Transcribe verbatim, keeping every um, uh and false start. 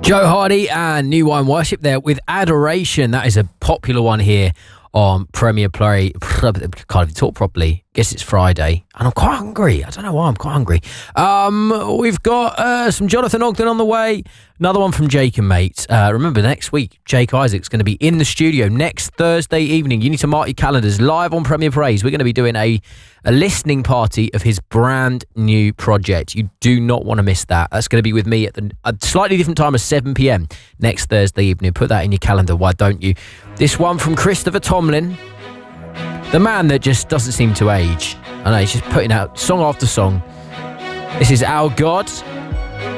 Joe Hardy and New Wine Worship there with Adoration. That is a popular one here on Premier Play. Can't even talk properly. Guess it's Friday. And I'm quite hungry. I don't know why, I'm quite hungry. Um, we've got uh, some Jonathan Ogden on the way. Another one from Jake and Mates. Uh, remember, next week, Jake Isaac's going to be in the studio next Thursday evening. You need to mark your calendars. Live on Premier Praise. We're going to be doing a, a listening party of his brand new project. You do not want to miss that. That's going to be with me at the, a slightly different time of seven p.m. next Thursday evening. Put that in your calendar. Why don't you? This one from Christopher Tomlin. The man that just doesn't seem to age. I know, he's just putting out song after song. This is Our God.